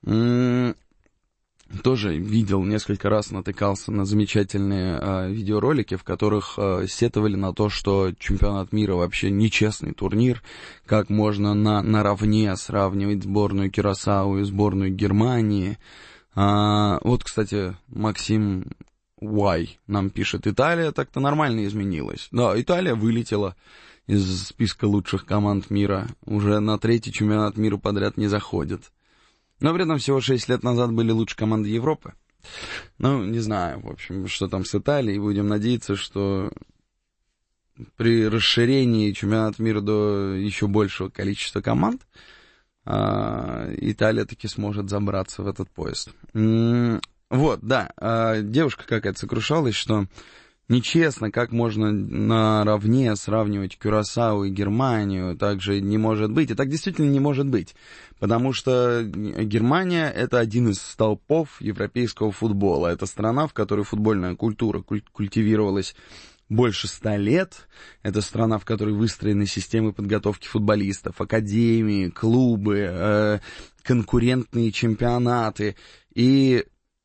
Тоже видел, несколько раз натыкался на замечательные видеоролики, в которых сетовали на то, что чемпионат мира вообще нечестный турнир, как можно наравне сравнивать сборную Кюрасао и сборную Германии. Вот, кстати, Максим Y нам пишет, Италия так-то нормально изменилась. Да, Италия вылетела из списка лучших команд мира, уже на 3-й чемпионат мира подряд не заходит. Но при этом всего 6 лет назад были лучшие команды Европы. Ну, не знаю, в общем, что там с Италией. Будем надеяться, что при расширении чемпионата мира до еще большего количества команд Италия таки сможет забраться в этот поезд. Вот, да, девушка какая-то сокрушалась, что нечестно, как можно наравне сравнивать Кюрасао и Германию, так же не может быть. И так действительно не может быть, потому что Германия — это один из столпов европейского футбола. Это страна, в которой футбольная культура культивировалась больше 100 лет. Это страна, в которой выстроены системы подготовки футболистов, академии, клубы, конкурентные чемпионаты. И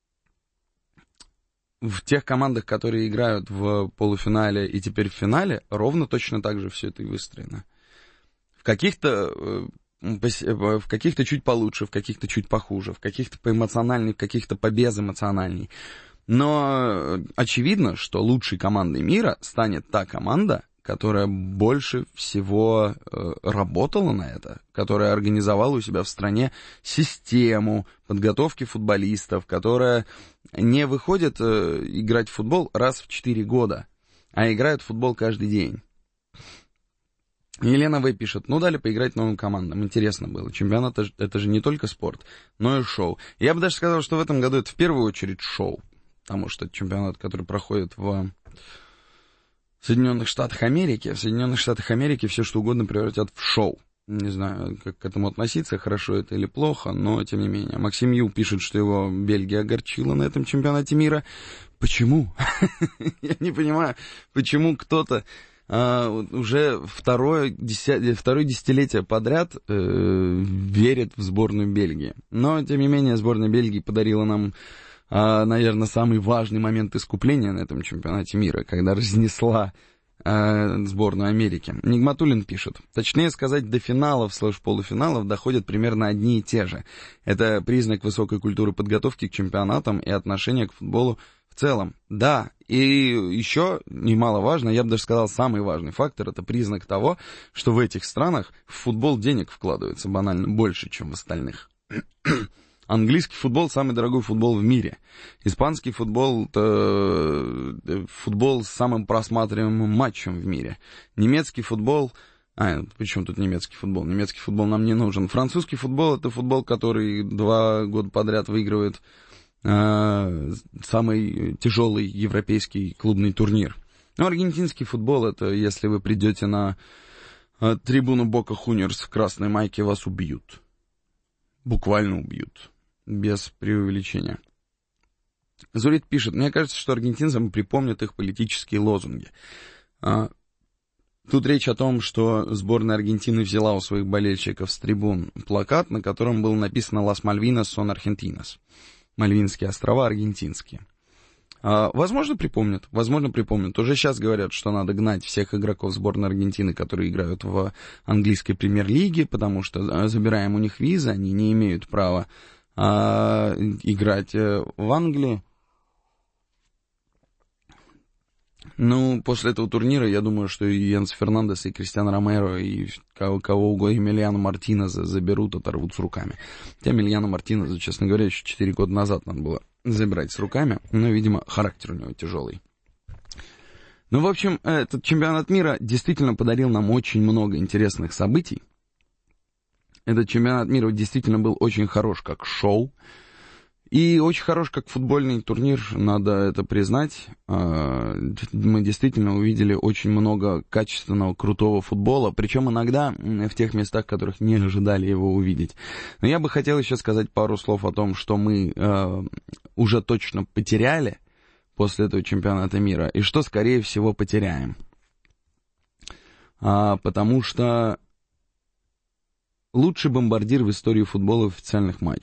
в тех командах, которые играют в полуфинале и теперь в финале, ровно точно так же все это и выстроено. В каких-то чуть получше, в каких-то чуть похуже, в каких-то поэмоциональней, в каких-то побезэмоциональней. Но очевидно, что лучшей командой мира станет та команда, которая больше всего работала на это, которая организовала у себя в стране систему подготовки футболистов, которая не выходит играть в футбол раз в 4 года, а играет в футбол каждый день. Елена В. пишет, дали поиграть новым командам. Интересно было. Чемпионат — это же не только спорт, но и шоу. Я бы даже сказал, что в этом году это в первую очередь шоу, потому что это чемпионат, который проходит в Соединенных Штатах Америки. В Соединенных Штатах Америки все что угодно превратят в шоу. Не знаю, как к этому относиться, хорошо это или плохо, но тем не менее. Максим Ю пишет, что его Бельгия огорчила на этом чемпионате мира. Почему? Я не понимаю, почему кто-то уже второе десятилетие подряд верит в сборную Бельгии. Но, тем не менее, сборная Бельгии подарила нам, наверное, самый важный момент искупления на этом чемпионате мира, когда разнесла сборную Америки. Нигматуллин пишет, точнее сказать, до финалов/полуфиналов доходят примерно одни и те же. Это признак высокой культуры подготовки к чемпионатам и отношения к футболу в целом. Да, и еще немаловажно, я бы даже сказал, самый важный фактор, это признак того, что в этих странах в футбол денег вкладывается банально больше, чем в остальных. Английский футбол — самый дорогой футбол в мире. Испанский футбол — это футбол с самым просматриваемым матчем в мире. Немецкий футбол... Причем тут немецкий футбол? Немецкий футбол нам не нужен. Французский футбол — это футбол, который 2 года подряд выигрывает самый тяжелый европейский клубный турнир. Но аргентинский футбол — это если вы придете на трибуну Бока Хуниорс в красной майке, вас убьют. Буквально убьют. Без преувеличения. Зурит пишет, мне кажется, что аргентинцам припомнят их политические лозунги. Тут речь о том, что сборная Аргентины взяла у своих болельщиков с трибун плакат, на котором было написано «Las Malvinas son Argentinas». Мальвинские острова аргентинские. Возможно, припомнят. Уже сейчас говорят, что надо гнать всех игроков сборной Аргентины, которые играют в английской премьер-лиге, потому что забираем у них визы, они не имеют права играть в Англии. После этого турнира, я думаю, что и Йенс Фернандес, и Криштиану Ромеро, и кого угодно, Эмилиано Мартинеза заберут, оторвут с руками. Хотя Эмилиано Мартинеза, честно говоря, еще 4 года назад надо было забирать с руками, но, видимо, характер у него тяжелый. В общем, этот чемпионат мира действительно подарил нам очень много интересных событий. Этот чемпионат мира действительно был очень хорош как шоу. И очень хорош как футбольный турнир, надо это признать. Мы действительно увидели очень много качественного, крутого футбола, причем иногда в тех местах, в которых не ожидали его увидеть. Но я бы хотел еще сказать пару слов о том, что мы уже точно потеряли после этого чемпионата мира, и что, скорее всего, потеряем. Потому что лучший бомбардир в истории футбола в официальных матчах.